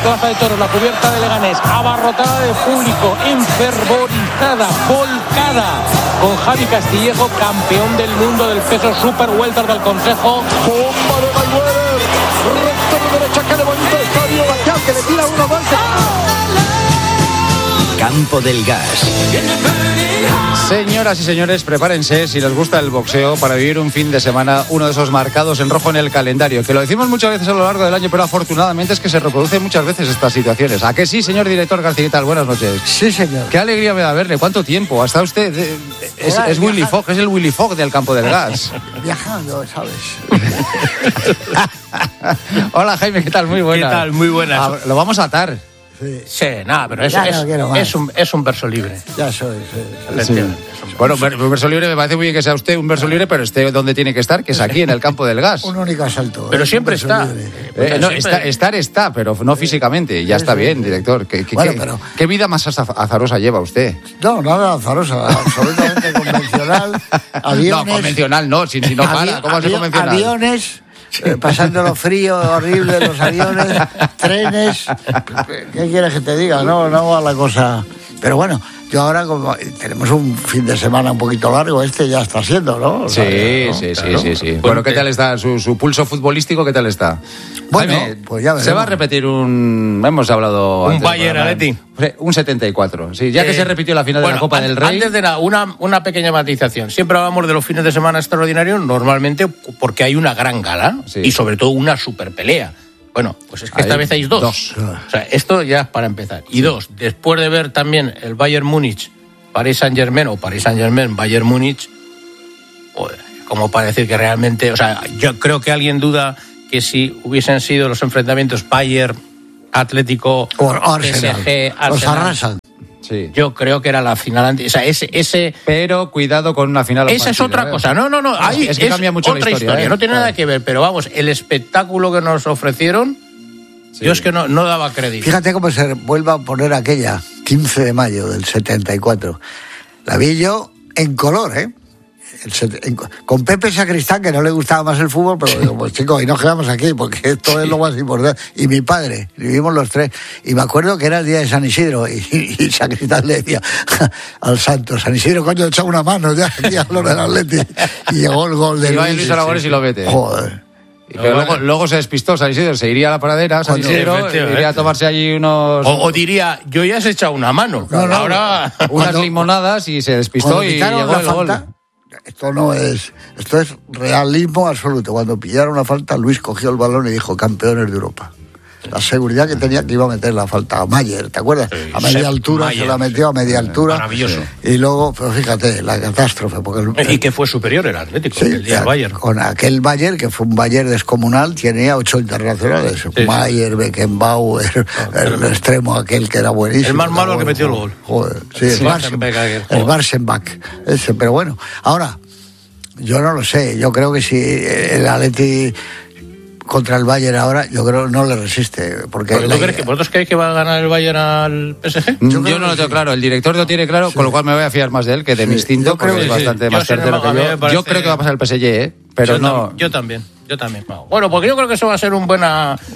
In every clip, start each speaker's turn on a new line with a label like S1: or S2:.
S1: Plaza de Toros, la cubierta de Leganés, abarrotada de público, enfervorizada, volcada, con Javi Castillejo, campeón del mundo del peso super welter del Consejo.
S2: Bomba de Mayweather, recto de derecha, que le bonito estadio, Baquial, que le tira uno más.
S3: Campo del Gas.
S4: Señoras y señores, prepárense, si les gusta el boxeo, para vivir un fin de semana, uno de esos marcados en rojo en el calendario, que lo decimos muchas veces a lo largo del año, pero afortunadamente es que se reproducen muchas veces estas situaciones. ¿A que sí, señor director García? ¿Qué tal? Buenas noches.
S2: Sí, señor.
S4: Qué alegría me da verle. ¿Cuánto tiempo? ¿Hasta usted? Es Willy Fogg, es el Willy Fogg del Campo del Gas.
S2: Viajando, ¿sabes?
S4: Hola, Jaime, ¿qué tal? Muy buenas.
S5: ¿Qué tal? Muy buenas.
S4: Lo vamos a atar.
S5: Sí, nada, pero es un verso libre.
S2: Ya soy.
S4: Sí. Bueno, un verso libre, me parece muy bien que sea usted un verso libre, pero esté donde tiene que estar, que es aquí en el Campo del Gas.
S2: Un único asalto.
S5: Pero siempre está.
S4: No, está, pero no físicamente. Ya está bien, director. ¿Qué vida más azarosa lleva usted?
S2: No, nada azarosa, absolutamente convencional. Aviones.
S4: No, convencional no, si no para. ¿Cómo hace convencional?
S2: Aviones. Pasando lo frío, horrible de los aviones, trenes. ¿Qué quieres que te diga? No va la cosa. Pero bueno, yo ahora, como tenemos un fin de semana un poquito largo, ya está siendo, ¿no?
S4: Sí. Claro. Bueno, ¿qué tal está su pulso futbolístico? ¿Qué tal está?
S2: Bueno,
S4: Jaime,
S2: pues ya veremos.
S4: Se va a repetir hemos hablado
S5: un
S4: antes,
S5: Bayern Atleti.
S4: Un 74, sí, ya que se repitió la final de la Copa del Rey.
S5: Antes de nada, una pequeña matización. Siempre hablamos de los fines de semana extraordinarios, normalmente porque hay una gran gala y sobre todo una super pelea. Bueno, pues es que esta vez hay dos. O sea, esto ya es para empezar. Y dos, después de ver también el Bayern Múnich, Paris Saint-Germain o Paris Saint-Germain, Bayern Múnich, pues, como para decir que realmente, o sea, yo creo que alguien duda que si hubiesen sido los enfrentamientos Bayern, Atlético, PSG, Arsenal,
S2: los arrasan.
S4: Sí.
S5: Yo creo que era la final, o sea, ese.
S4: Pero cuidado con una final.
S5: Esa es otra cosa. No. Ahí
S4: es que cambia mucho
S5: otra
S4: la historia.
S5: No tiene nada que ver. Pero vamos, el espectáculo que nos ofrecieron, yo es que no daba crédito.
S2: Fíjate cómo se vuelve a poner aquella 15 de mayo del 74. La vi yo en color, ¿eh? Con Pepe Sacristán, que no le gustaba más el fútbol, pero digo, pues chicos, y nos quedamos aquí, porque esto es lo más importante. Y mi padre, vivimos los tres. Y me acuerdo que era el día de San Isidro, y Sacristán le decía al santo: San Isidro, coño, echa una mano ya aquí a los del Atleti. Y llegó el gol de
S4: Luis Aragonés y lo mete.
S2: Joder.
S4: Pero luego se despistó San Isidro, se iría a la paradera, San Isidro, iría a tomarse allí unos...
S5: O diría, yo ya has echado una mano, ahora...
S4: Unas limonadas y se despistó y llegó el gol.
S2: Esto es realismo absoluto. Cuando pillaron la falta, Luis cogió el balón y dijo: campeones de Europa. La seguridad que tenía, que iba a meter la falta a Mayer, ¿te acuerdas? A media altura, Mayer, se la metió a media altura.
S5: Maravilloso.
S2: Y luego, pero fíjate, la catástrofe.
S5: Y que fue superior el Atlético, el día del Bayern.
S2: Con aquel Bayern, que fue un Bayern descomunal, tenía 8 internacionales. Sí. Mayer, Beckenbauer, el extremo aquel que era buenísimo.
S5: El más malo que metió el gol.
S2: Joder, sí, el Barsenbach. Ese, pero bueno, ahora, yo no lo sé. Yo creo que si el Atleti contra el Bayern ahora, yo creo no le resiste.
S5: ¿Vosotros creéis que va a ganar el Bayern al PSG?
S4: Yo no lo tengo claro. El director lo tiene claro, con lo cual me voy a fiar más de él que de mi instinto, porque es bastante más certero que yo. Yo creo que va a pasar el PSG, pero no...
S5: Yo también. Bueno, porque yo creo que eso va a ser un buen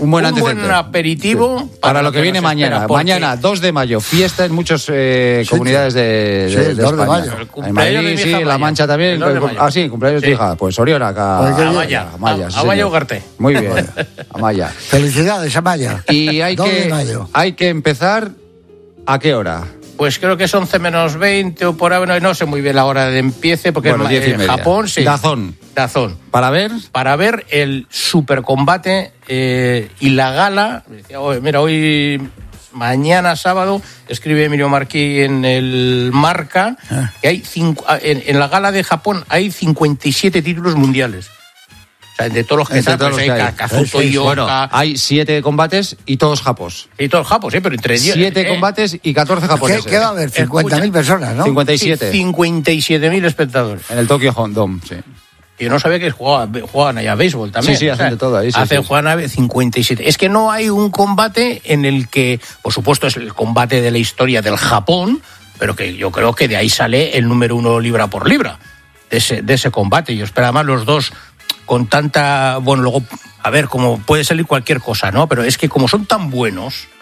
S5: aperitivo
S4: para lo que viene mañana. Mañana, 2 de mayo, fiesta en muchas comunidades de España.
S2: 2 de mayo.
S4: En Madrid, sí, en La Mancha también. Sí, cumpleaños de tu hija. Pues Orión acá.
S5: Amaya Ugarte.
S4: Muy bien, Amaya.
S2: Felicidades, Amaya.
S4: Y hay que empezar, ¿a qué hora?
S5: Pues creo que es 11 menos 20 o por ahí, no sé muy bien la hora de empiece, porque en Japón, sí.
S4: Dazón. ¿Para ver?
S5: El supercombate y la gala. Mira, mañana sábado, escribe Emilio Marquí en el Marca, que hay en la gala de Japón hay 57 títulos mundiales. O sea, de todos los que están, hay Kazuto y
S4: Bueno, hay 7 combates y todos japos.
S5: Y todos japos, pero entre
S4: 7 combates y 14 japoneses.
S2: ¿Qué va a haber? 50.000 personas, ¿no?
S4: 57.
S5: 57.000 espectadores.
S4: En el Tokyo Dome, sí.
S5: Yo no sabía que jugaban allá a béisbol también.
S4: Sí, hacen de todo ahí.
S5: Juegan 57. Es que no hay un combate en el que, por supuesto, es el combate de la historia del Japón, pero que yo creo que de ahí sale el número 1 libra por libra de ese combate. Yo esperaba más los dos con tanta... Bueno, luego, a ver, como puede salir cualquier cosa, ¿no? Pero es que como son tan buenos,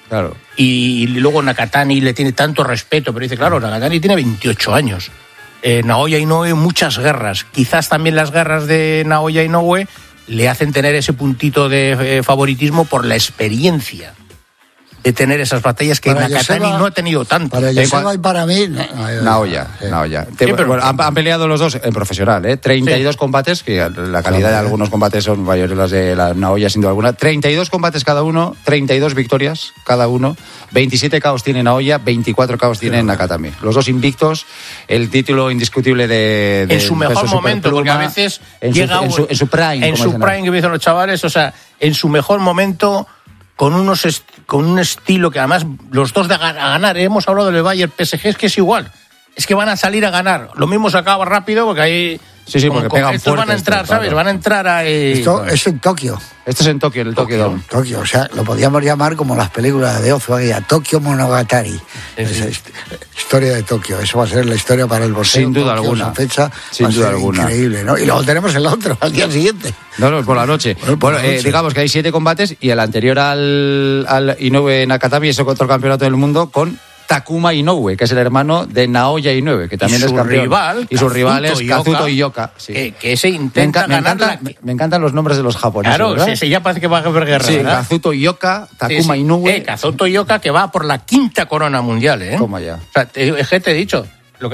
S4: Claro.
S5: Y luego Nakatani le tiene tanto respeto, pero dice, claro, Nakatani tiene 28 años. Naoya Inoue, muchas guerras. Quizás también las guerras de Naoya Inoue le hacen tener ese puntito de favoritismo por la experiencia de tener esas batallas que
S2: para
S5: Nakatani
S2: Joseba,
S5: no ha tenido tanto.
S2: Para Joseba y para mí,
S4: Naoya.
S5: Sí, pero
S4: han peleado los dos en profesional, 32 combates, que la calidad de algunos combates son mayores las de la Naoya, sin duda alguna. 32 combates cada uno, 32 victorias cada uno, 27 KOs tiene Naoya, 24 KOs tiene Nakatani. Los dos invictos, el título indiscutible de
S5: en su mejor momento, porque a veces llega
S4: en su prime.
S5: En su prime, que dicen los chavales, o sea, en su mejor momento, con un estilo que además los dos a ganar, hemos hablado del Bayern PSG, es que es igual, es que van a salir a ganar, lo mismo se acaba rápido porque ahí
S4: porque pegan
S5: estos van a entrar, ¿sabes? Claro. Van a entrar a...
S2: Esto es en Tokio.
S4: Esto es en Tokio, en el Tokyo Dome.
S2: Tokio, o sea, lo podríamos llamar como las películas de Ozu, Tokio Monogatari. Esa historia de Tokio, eso va a ser la historia para el boxeo.
S4: Sin duda
S2: Tokio,
S4: alguna.
S2: Esa fecha
S4: sin duda alguna.
S2: Increíble, ¿no? Y luego tenemos el otro, al día siguiente.
S4: No, por la noche. Bueno, digamos que hay 7 combates y el anterior al Inoue Nakatani es otro campeonato del mundo con Takuma Inoue, que es el hermano de Naoya Inoue, que también es campeón.
S5: Y
S4: su rival es Kazuto Ioka.
S5: Sí. Que se intenta ganar.
S4: Me encantan los nombres de los japoneses.
S5: Claro, sí, ya parece que va a haber guerra.
S4: Sí,
S5: ¿verdad?
S4: Kazuto Ioka, Takuma Inoue.
S5: Kazuto Ioka, que va por la 5ª corona mundial, ¿eh?
S4: Toma ya.
S5: O sea, es que te he dicho.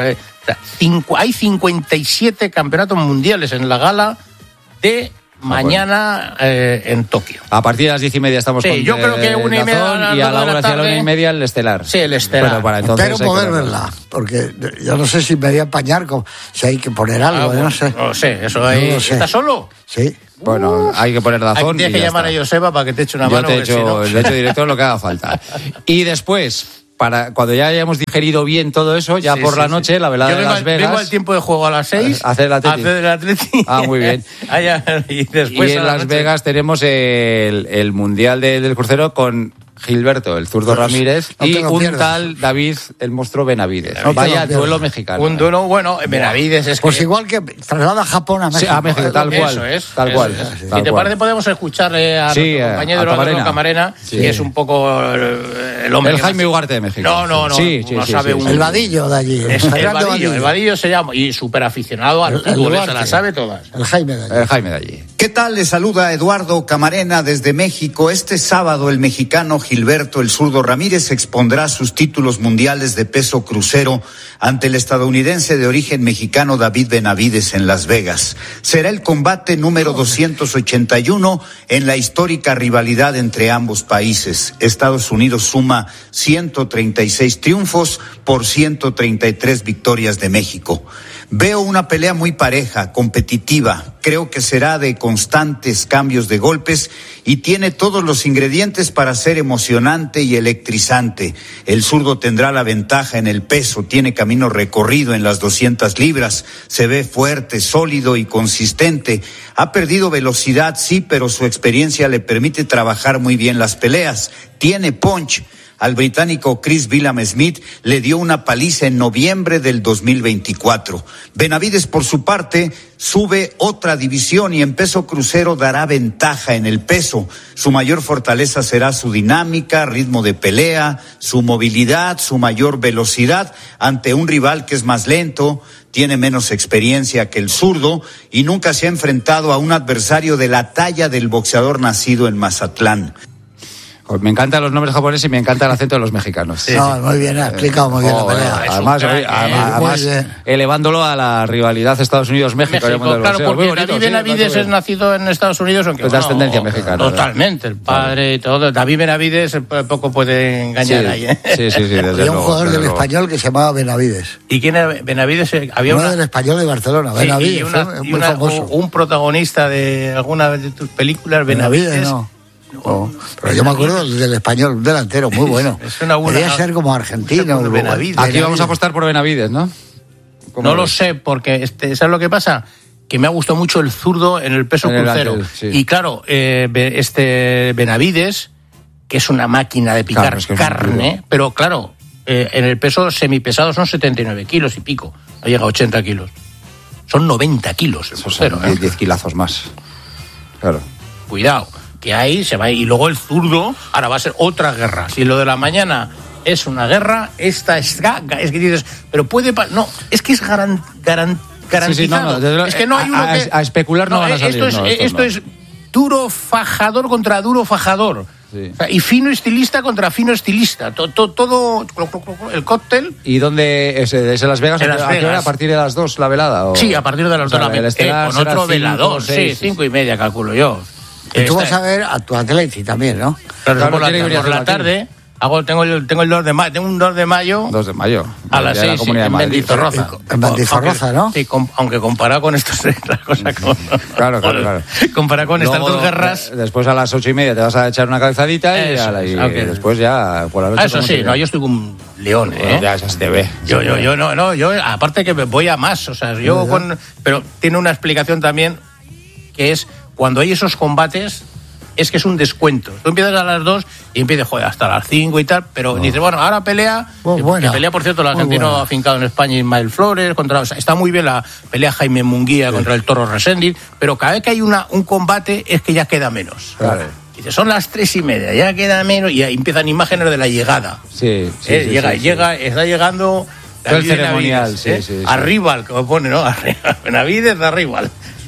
S5: Hay 57 campeonatos mundiales en la gala de mañana en Tokio.
S4: A partir de las 10:30 estamos con
S5: yo creo que 1:30
S4: y a la hora hacia la 1:30 el estelar.
S5: Sí, el estelar.
S4: Pero para entonces
S2: espero poder verla, porque yo no sé si me voy a empañar, si hay que poner algo, no sé.
S5: No sé, eso ahí. ¿Estás solo?
S2: Sí.
S4: Bueno, hay que poner Dazón.
S5: Tienes que llamar a Joseba para que te eche una mano.
S4: Yo te he hecho director lo que haga falta. Y después, cuando ya hayamos digerido bien todo eso, ya por la noche, la velada de Las Vegas.
S5: Vengo al tiempo de juego a las 6.
S4: Hacer el Atleti.
S5: Ah,
S4: muy bien.
S5: Y después
S4: en Las Vegas tenemos el Mundial del Crucero con Gilberto, el zurdo Ramírez, y un tal David, el monstruo Benavides. Vaya duelo mexicano.
S5: Un duelo, bueno, Benavides es
S2: pues igual que traslada a Japón a México.
S4: Sí, a México, tal cual.
S5: Eso es.
S4: Si
S5: te parece, podemos escucharle a nuestro compañero Eduardo Camarena, que es un poco el hombre.
S4: El Jaime Ugarte de México.
S5: No sabe un...
S2: El vadillo de allí.
S5: El vadillo se llama, y súper aficionado al fútbol, se la sabe todas.
S2: El Jaime
S4: de allí.
S3: ¿Qué tal? Les saluda Eduardo Camarena desde México. Este sábado el mexicano Gilberto el zurdo Ramírez expondrá sus títulos mundiales de peso crucero ante el estadounidense de origen mexicano David Benavides en Las Vegas. Será el combate número 281 en la histórica rivalidad entre ambos países. Estados Unidos suma 136 triunfos por 133 victorias de México. Veo una pelea muy pareja, competitiva. Creo que será de constantes cambios de golpes y tiene todos los ingredientes para ser emocionante y electrizante. El zurdo tendrá la ventaja en el peso, tiene camino recorrido en las 200 libras, se ve fuerte, sólido y consistente. Ha perdido velocidad, sí, pero su experiencia le permite trabajar muy bien las peleas. Tiene punch. Al británico Chris Billam-Smith le dio una paliza en noviembre del 2024. Benavides, por su parte, sube otra división y en peso crucero dará ventaja en el peso. Su mayor fortaleza será su dinámica, ritmo de pelea, su movilidad, su mayor velocidad ante un rival que es más lento, tiene menos experiencia que el zurdo y nunca se ha enfrentado a un adversario de la talla del boxeador nacido en Mazatlán.
S4: Me encantan los nombres japoneses y me encanta el acento de los mexicanos.
S2: Muy bien, ha explicado muy bien la pelea.
S4: Además elevándolo a la rivalidad Estados Unidos-México.
S5: Claro, porque David Benavides es nacido en Estados Unidos, aunque
S4: es de ascendencia mexicana.
S5: Totalmente, el padre y todo. David Benavides poco puede engañar ahí.
S2: Sí, había un jugador del Español que se llamaba Benavides.
S5: ¿Y quién era Benavides? Había
S2: uno del Español de Barcelona, Benavides, muy famoso.
S5: Un protagonista de alguna de tus películas, Benavides.
S2: No, pero yo me acuerdo del Español, un delantero muy bueno. Debería ser como argentino.
S4: Aquí vamos a apostar por Benavides, ¿no?
S5: No lo sé, porque ¿sabes lo que pasa? Que me ha gustado mucho el zurdo en el peso crucero. Y claro, Benavides, que es una máquina de picar carne, pero claro, en el peso semipesado son 79 kilos y pico. No llega a 80 kilos. Son 90 kilos el crucero.
S4: 10 kilazos más. Claro.
S5: Cuidado. que ahí se va. Y luego el zurdo, ahora va a ser otra guerra. Si lo de la mañana es una guerra, esta es que dices, pero puede... No, es que es garantizado.
S4: Sí, no,
S5: es que no hay uno que...
S4: A especular no van a salir.
S5: Esto es duro fajador contra duro fajador. Sí. O sea, y fino estilista contra fino estilista. Todo el cóctel.
S4: ¿Y dónde es Las Vegas?
S5: En Las Vegas.
S4: ¿A partir de las 2 la velada? ¿O?
S5: Sí, a partir de las 2 la velada. Con otro velador, sí, 5:30 calculo yo.
S2: Y tú vas a ver a tu Atleti también, ¿no?
S5: Claro, por la tarde... Tengo el 2 de mayo. Tengo un 2 de mayo.
S4: 2 de mayo.
S5: A las 6 en Mendizorroza.
S2: En Mendizorroza, ¿no?
S5: Sí, aunque comparado con estos... La cosa
S4: claro.
S5: Comparado con estas dos guerras...
S4: Después a las 8:30 te vas a echar una calzadita y después ya por la noche...
S5: Eso sí, yo estoy con un león, ¿eh?
S4: Ya se te ve.
S5: Yo aparte que voy a más, o sea, pero tiene una explicación también, que es cuando hay esos combates... Es que es un descuento. Tú empiezas a las 2 y empiezas, hasta las 5 y tal, pero dices, ahora pelea. Que pelea, por cierto, el argentino afincado en España, Ismael Flores. Está muy bien la pelea Jaime Munguía contra el Toro Reséndiz, pero cada vez que hay un combate es que ya queda menos.
S2: Claro.
S5: Dices, son las 3:30, ya queda menos, y ahí empiezan imágenes de la llegada.
S4: Sí.
S5: Está llegando.
S4: El ceremonial,
S5: Arriba, como pone, ¿no? Benavides de Arriba.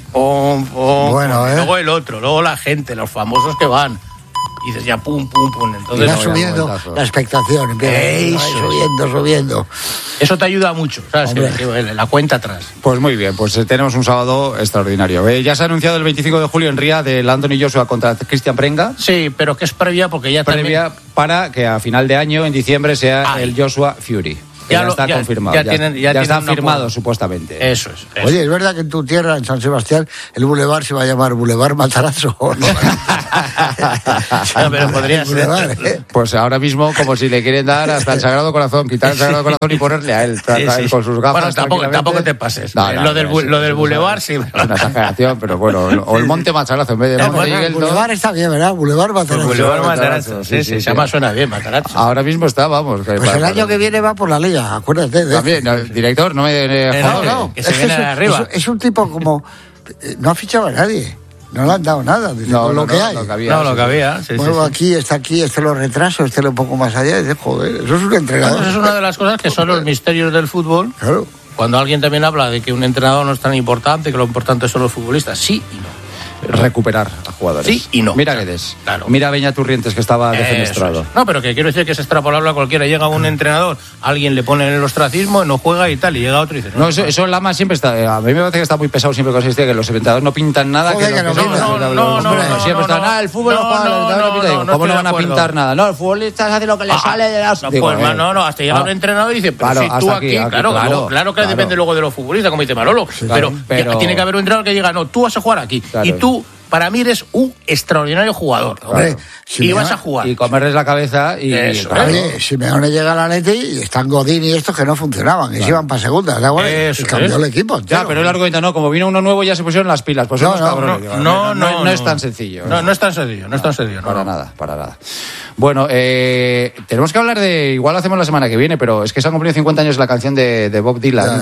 S5: Luego el otro, luego la gente, los famosos que van. Y dices ya pum. Entonces
S2: va subiendo la expectación, empieza subiendo.
S5: Eso te ayuda mucho, ¿sabes? La cuenta atrás.
S4: Pues muy bien, pues tenemos un sábado extraordinario. Ya se ha anunciado el 25 de julio en Ría del Anthony Joshua contra Cristian Prenga.
S5: Sí, pero que es previa porque ya
S4: para que a final de año, en diciembre, sea el Joshua Fury. Ya está confirmado. Ya está firmado, supuestamente.
S5: Eso es.
S2: Oye, ¿es verdad que en tu tierra, en San Sebastián, el bulevar se va a llamar Boulevard Matarazzo?
S5: No, pero podría ser.
S4: Pues ahora mismo, como si le quieren dar hasta el Sagrado Corazón, quitar el Sagrado Corazón y ponerle a él, con sus gafas.
S5: Bueno, tampoco te pases. Lo del bulevar, sí.
S4: Es una exageración, pero bueno. O el Monte Matarazzo en vez de Monte Miguel.
S2: El bulevar está bien, ¿verdad? Boulevard Matarazzo.
S5: Boulevard Matarazzo, sí. Se llama, suena bien, Matarazzo.
S4: Ahora mismo está, vamos.
S2: Pues el año que viene va por la ley. Acuérdate de
S4: también, director, no me
S5: no, que se viene arriba.
S2: Es un tipo como... No ha fichado a nadie. No le han dado nada. Dice, lo que hay.
S5: Lo que había.
S2: Aquí, está aquí, lo retraso, lo un poco más allá. Y dice, joder, eso es un entrenador.
S5: Eso es una de las cosas que son los misterios del fútbol.
S2: Claro.
S5: Cuando alguien también habla de que un entrenador no es tan importante, que lo importante son los futbolistas. Sí y no.
S4: Recuperar a jugadores.
S5: Sí y no.
S4: Mira Guedes.
S5: Claro.
S4: Mira Beñat Turrientes, que estaba defenestrado.
S5: No, pero que quiero decir que es extrapolable a cualquiera. Llega un entrenador, alguien le pone en el ostracismo, no juega y tal, y llega otro y dice...
S4: No, eso Lama siempre está... A mí me parece que está muy pesado siempre con ese que los entrenadores no pintan nada.
S2: Joder,
S4: que
S2: no
S4: siempre están... el fútbol no pinta. ¿Cómo no van a pintar nada? No, el futbolista hace lo que le sale de las...
S5: hasta llega un entrenador y dice, pero si tú aquí... Claro que depende luego de los futbolistas, como dice Manolo. Pero tiene que haber un entrenador que diga, no, tú vas a jugar aquí. Y tú... Para mí eres un extraordinario jugador.
S2: Hombre,
S5: y vas a jugar.
S4: Y comerles la cabeza y...
S2: Oye, Simeone llega a la Atleti y están Godín y estos que no funcionaban, y se iban para segunda. Y cambió el equipo.
S4: Ya, pero él argumenta, no, como vino uno nuevo ya se pusieron las pilas. Pues no es tan sencillo.
S5: No es tan sencillo.
S4: Para nada. Bueno, tenemos que hablar de... Igual lo hacemos la semana que viene, pero es que se han cumplido 50 años la canción de Bob Dylan.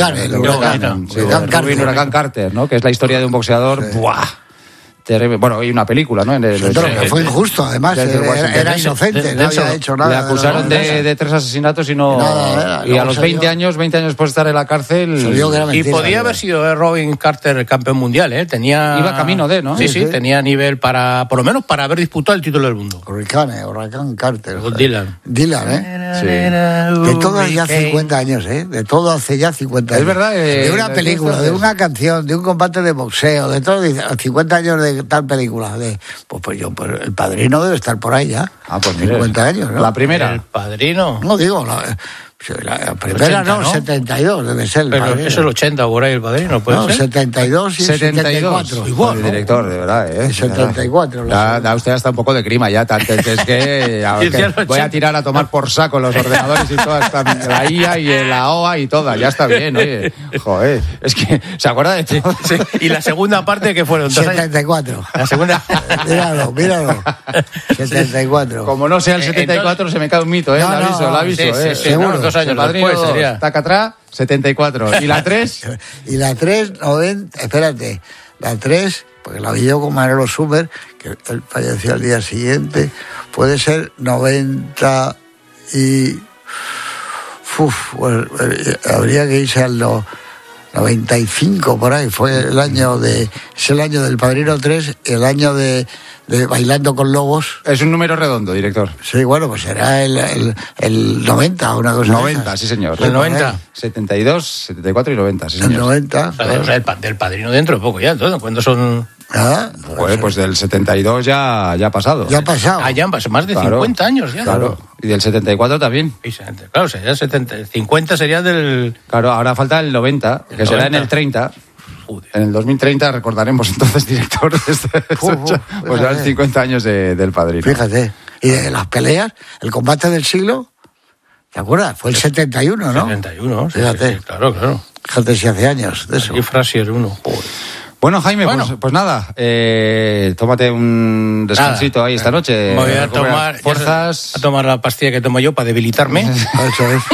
S4: Huracán Carter, ¿no? Que es la historia de un boxeador... ¡Buah! Terrible. Bueno, hay una película, ¿no?
S2: Que fue injusto, además. Era inocente, no había hecho nada.
S4: Le acusaron de 3 asesinatos y y a los 20 años después de estar en la cárcel...
S5: Y podía haber sido Robin Carter el campeón mundial, ¿eh?
S4: Iba camino de, ¿no?
S5: Sí, tenía nivel para... Por lo menos para haber disputado el título del mundo.
S2: Huracán Carter.
S5: Dylan,
S2: ¿eh? Sí. De todo ya 50 años, ¿eh? De todo hace ya 50 años.
S4: Es verdad.
S2: De una película, de una canción, de un combate de boxeo, de todo, 50 años de tal película. Pues El Padrino debe estar por ahí ya.
S4: Pues
S2: 50 años, ¿no?
S4: La primera.
S5: El Padrino.
S2: No digo... La primera 80, no, 72 debe ser.
S5: Pero es el 80 por ahí el Padrino, ¿puede ser?
S2: 72 y 74.
S4: Igual, el director, de verdad, ¿eh?
S2: 74.
S4: Da usted hasta un poco de crima ya, es que voy a tirar a tomar por saco los ordenadores y toda esta, la IA y la OA y toda, ya está bien, oye. Joder, es que se acuerda de todo.
S5: Sí. Y la segunda parte que fueron
S2: 74.
S5: La segunda.
S2: Míralo. 74.
S4: Como no sea el 74 entonces, se me cae un mito, ¿eh? Lo aviso,
S5: sí, seguro. 2 años después sería.
S4: Taca atrás, 74. ¿Y la 3?
S2: Y la 3, 90, espérate. La 3, porque la vi yo con Manolo Sumer, que él falleció al día siguiente, puede ser 90 y... Pues, habría que irse al 95 por ahí, fue el año es el año del Padrino 3, el año de Bailando con Lobos.
S4: Es un número redondo, director.
S2: Sí, bueno, pues será el 90, una cosa
S4: 90, sí señor.
S5: El 90.
S4: 72, 74 y 90, sí señor.
S2: El 90.
S5: O sea, del Padrino dentro de poco ya, todo. ¿Cuándo son...?
S4: Pues del 72 ya ha pasado.
S2: Ya ha pasado.
S5: Ya han pasado más de 50 años ya.
S4: Claro, y del 74 también.
S5: Claro, o sea, ya 50 sería del...
S4: Claro, ahora falta el 90, que será en el 30. En el 2030 recordaremos entonces, director, pues ya los 50 años del Padrino.
S2: Fíjate. Y de las peleas, el combate del siglo, ¿te acuerdas? Fue el 71, ¿no?
S5: 71,
S2: fíjate.
S5: Sí, claro.
S2: Fíjate si hace años de eso.
S5: Y Frasier 1.
S4: Bueno, Jaime, pues nada, tómate un descansito ahí esta noche.
S5: Voy a tomar fuerzas. A tomar la pastilla que tomo yo para debilitarme.
S2: Eso es.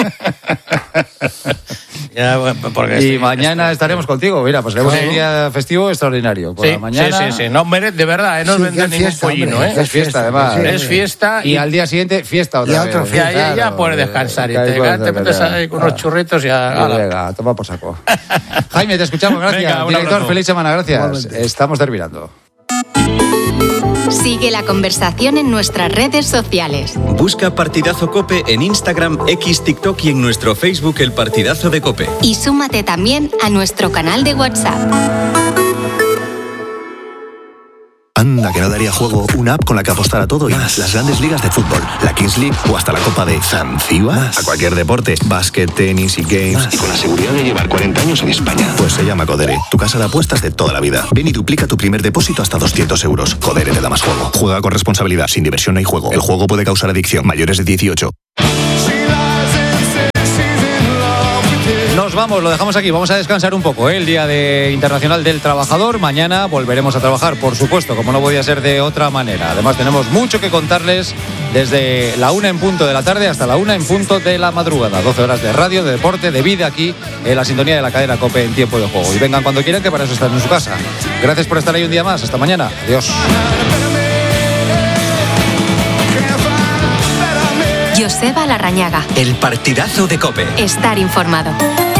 S4: Y mañana estaremos contigo. Mira, pues tenemos un día festivo extraordinario. Por la mañana...
S5: Sí. No, de verdad, no es vender ningún pollino.
S4: Es fiesta, además.
S5: Es fiesta.
S4: Y al día siguiente, fiesta otra vez.
S5: Ya puedes descansar. Y te metes ahí con unos churritos y ya...
S4: Venga, toma por saco. Jaime, te escuchamos. Gracias.
S5: Venga,
S4: director, feliz semana. Gracias. Estamos terminando.
S6: Sigue la conversación en nuestras redes sociales.
S7: Busca Partidazo COPE en Instagram, X, TikTok y en nuestro Facebook El Partidazo de COPE.
S6: Y súmate también a nuestro canal de WhatsApp.
S8: Anda, que no daría juego una app con la que apostar a todo y más. Las grandes ligas de fútbol, la Kings League o hasta la Copa de Zanzíbar. A cualquier deporte, básquet, tenis y games.
S9: Y con la seguridad de llevar 40 años en España.
S8: Pues se llama Codere, tu casa de apuestas de toda la vida. Ven y duplica tu primer depósito hasta 200 euros. Codere te da más juego. Juega con responsabilidad, sin diversión no hay juego. El juego puede causar adicción. Mayores de 18.
S4: Nos vamos, lo dejamos aquí, vamos a descansar un poco, el Día Internacional del Trabajador. Mañana volveremos a trabajar, por supuesto, como no podía ser de otra manera. Además tenemos mucho que contarles desde la 1 en punto de la tarde hasta la 1 en punto de la madrugada. 12 horas de radio, de deporte, de vida aquí en la sintonía de la cadena COPE en tiempo de juego. Y vengan cuando quieran, que para eso están en su casa. Gracias por estar ahí un día más, hasta mañana, adiós.
S6: Joseba Larrañaga.
S7: El Partidazo de COPE.
S6: Estar informado.